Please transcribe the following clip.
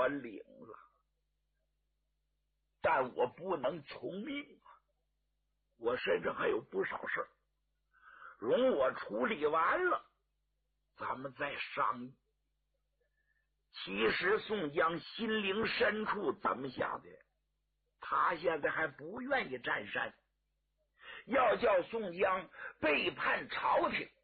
我领了，但我不能从命啊！我身上还有不少事儿，容我处理完了，咱们再商议。其实宋江心灵深处怎么想的？他现在还不愿意占山，要叫宋江背叛朝廷，